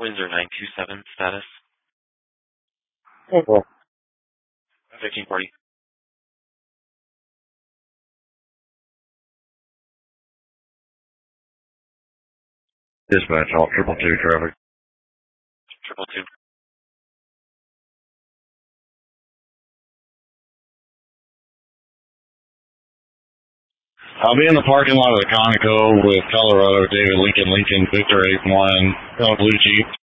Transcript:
Windsor 927 status. Oh, well. 1540. Dispatch, all 222 traffic. 222. I'll be in the parking lot of the Conoco with Colorado, David Lincoln, Victor 81, Blue Jeep.